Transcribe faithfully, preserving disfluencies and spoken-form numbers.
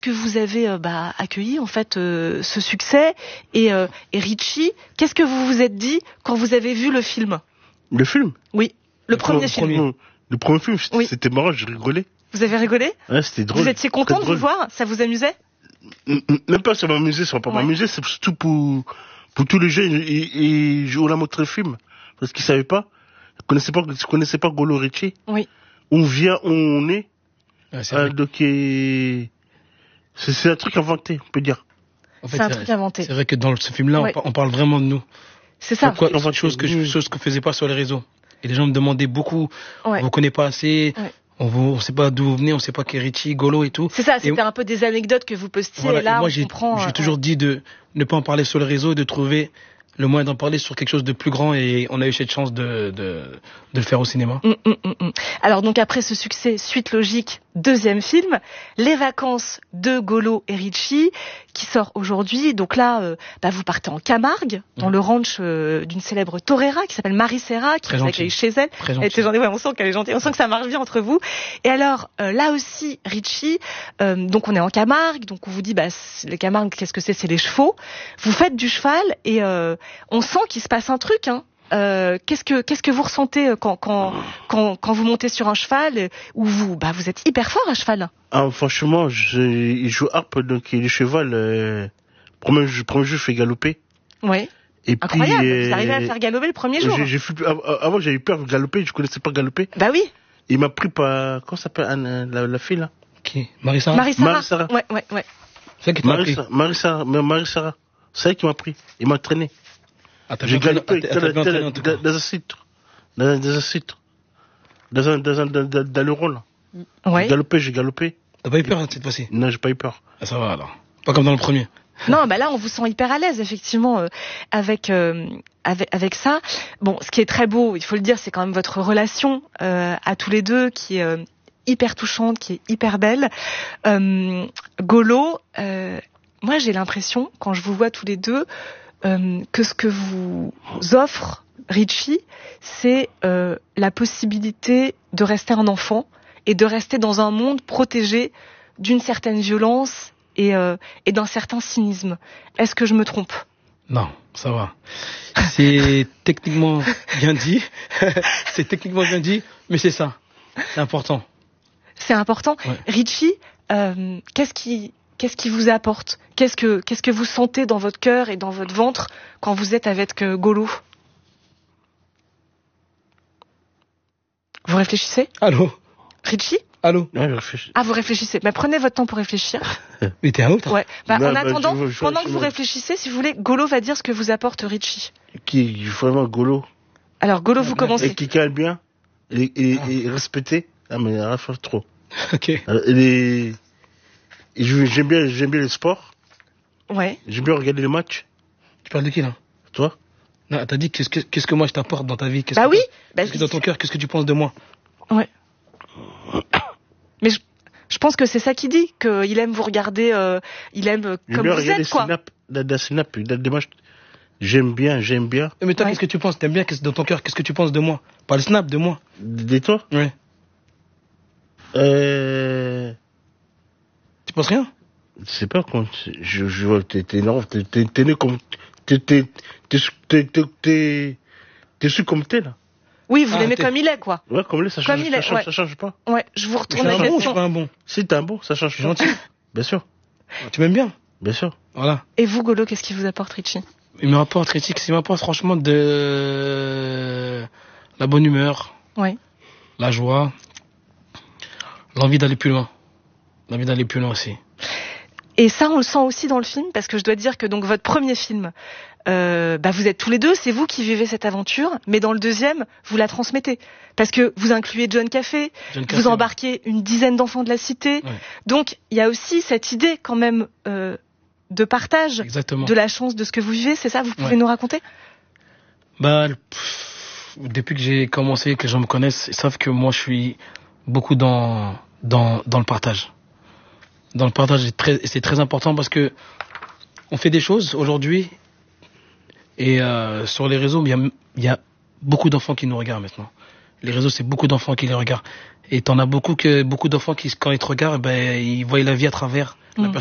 que vous avez euh, bah, accueilli en fait euh, ce succès et, euh, et Richie, qu'est-ce que vous vous êtes dit quand vous avez vu le film? Le film? Oui, le, le premier le film. Premier, le premier film, c'était, oui. c'était marrant, j'ai rigolé. Vous avez rigolé? Ouais, c'était drôle. Vous étiez content de vous voir? Ça vous amusait? Même pas ça m'amusait, ça va pas ouais. m'amuser, c'est surtout pour, pour tous les jeunes. Et, et on a montré le film. Parce qu'ils savaient pas. Ils connaissaient pas, ils connaissaient pas Golo Richie. Oui. On vient, on est. Ouais, c'est euh, donc, et... c'est, c'est un truc inventé, on peut dire. En fait, c'est un c'est, truc inventé. C'est vrai que dans ce film-là, ouais. on, on parle vraiment de nous. C'est ça. Pourquoi, c'est chose que je, chose que je faisais pas sur les réseaux. Et les gens me demandaient beaucoup. Ouais. On vous connaît pas assez. Ouais. On ne sait pas d'où vous venez, on ne sait pas qui est Richie, Golo et tout. C'est ça, c'était et, un peu des anecdotes que vous postiez voilà, et là, et moi, on j'ai, comprend. J'ai euh, toujours ouais. dit de ne pas en parler sur le réseau, de trouver le moyen d'en parler sur quelque chose de plus grand et on a eu cette chance de, de, de le faire au cinéma. Mmh, mmh, mmh. Alors donc après ce succès, suite logique, deuxième film, Les vacances de Golo et Richie, qui sort aujourd'hui. Donc là, euh, bah, vous partez en Camargue, dans mmh. le ranch euh, d'une célèbre torera qui s'appelle Marie Serra, qui vous accueille chez elle. Très elle était gentille, ouais, on sent qu'elle est gentille, on sent que ça marche bien entre vous. Et alors, euh, là aussi, Richie, euh, donc on est en Camargue, donc on vous dit, bah, les Camargues, qu'est-ce que c'est? C'est les chevaux. Vous faites du cheval et euh, on sent qu'il se passe un truc, hein. Euh, qu'est-ce que qu'est-ce que vous ressentez quand quand quand quand vous montez sur un cheval où vous bah vous êtes hyper fort à cheval? Ah franchement, je joue harpe donc le cheval euh, premier premier jour je fais galoper. Oui. Et incroyable. Puis, euh, vous arrivez à faire galoper le premier jour. J'ai, j'ai fait, avant j'avais peur de galoper, je connaissais pas galoper. Bah oui. Il m'a pris par comment s'appelle Anne, la, la fille là? Qui? Marie-Sarah. Marie-Sarah. Marie-Sarah. Ouais ouais ouais. C'est qui t'a pris? Marie-Sarah, Marie-Sarah. C'est elle qui m'a pris. Il m'a entraîné. Ah, j'ai galopé dans un site, dans un site, dans un dans un dans le rôle. Ouais. J'ai galopé, j'ai galopé. T'as pas eu peur cette fois-ci? Non, j'ai pas eu peur. Ah ça va alors. Pas comme dans le premier. Non, bah là on vous sent hyper à l'aise effectivement euh, avec euh, avec avec ça. Bon, ce qui est très beau, il faut le dire, c'est quand même votre relation euh, à tous les deux qui est euh, hyper touchante, qui est hyper belle. Euh, Golo, euh, moi j'ai l'impression quand je vous vois tous les deux. Euh, que ce que vous offre Richie, c'est euh, la possibilité de rester un enfant et de rester dans un monde protégé d'une certaine violence et, euh, et d'un certain cynisme. Est-ce que je me trompe? Non, ça va. C'est techniquement bien dit. C'est techniquement bien dit, mais c'est ça. C'est important. C'est important. Ouais. Richie, euh, qu'est-ce qui... Qu'est-ce qui vous apporte? Qu'est-ce que, qu'est-ce que vous sentez dans votre cœur et dans votre ventre quand vous êtes avec euh, Golo? Vous réfléchissez? Allô? Richie? Allô? Ouais, je réfléchis. Ah, vous réfléchissez. Bah, prenez votre temps pour réfléchir. Mais t'es un autre? Ouais. Bah, non, en bah, attendant, je, je, pendant je, que je, vous je... réfléchissez, si vous voulez, Golo va dire ce que vous apporte Richie. Qui est vraiment Golo. Alors, Golo, vous commencez. Et qui calme bien. Et, et, ah. et respecté. Ah, mais il va faire trop. Ok. Alors, et les... Et j'aime bien, j'aime bien le sport. Ouais. J'aime bien regarder les matchs. Tu parles de qui, là? Toi? Non, t'as dit qu'est-ce que, qu'est-ce que moi je t'apporte dans ta vie? Qu'est-ce bah que oui. Bah, qu'est-ce que dans ton cœur, qu'est-ce que tu penses de moi? Ouais. Mais je, je pense que c'est ça qu'il dit, qu'il aime vous regarder, euh, il aime j'aime comme bien vous regarder êtes, quoi. Snap, dans, dans Snap, dans des matchs. J'aime bien, j'aime bien. Mais toi, ouais. qu'est-ce que tu penses? T'aimes bien qu'est-ce, dans ton cœur, qu'est-ce que tu penses de moi? Pas le Snap, de moi. De toi? Ouais. Euh... Tu penses rien? Je sais pas quand je je vois t'es t'es énorme t'es t'es t'es né comme t'es t'es t'es t'es t'es t'es su comme t'es là. Oui, vous ah, l'aimez t'es... comme il est, quoi. Ouais, comme il est, ça change, comme il ça, est, change ouais. ça change pas. Ouais, je vous retourne la question. question. Je suis pas un bon. Si t'es un bon, ça change. Gentil. Bien sûr. Tu m'aimes bien. Bien sûr. Voilà. Et vous, Golo, qu'est-ce qui vous apporte, Richie? Il me rapporte, Richie, il me rapporte franchement de la bonne humeur. Ouais. La joie. L'envie d'aller plus loin. L'envie d'aller plus loin aussi. Et ça, on le sent aussi dans le film, parce que je dois dire que donc votre premier film, euh, bah vous êtes tous les deux, c'est vous qui vivez cette aventure, mais dans le deuxième, vous la transmettez, parce que vous incluez John Café, John Café, vous embarquez ouais. une dizaine d'enfants de la cité, ouais. donc il y a aussi cette idée quand même euh, de partage, exactement. De la chance de ce que vous vivez, c'est ça? Vous pouvez ouais. nous raconter? Bah, pff, depuis que j'ai commencé, que les gens me connaissent, ils savent que moi je suis beaucoup dans dans dans le partage. Dans le partage, c'est très, c'est très important parce que on fait des choses aujourd'hui et euh, sur les réseaux, il y a, il y a beaucoup d'enfants qui nous regardent maintenant. Les réseaux, c'est beaucoup d'enfants qui les regardent. Et t'en as beaucoup que beaucoup d'enfants qui, quand ils te regardent, ben ils voient la vie à travers. Mm. La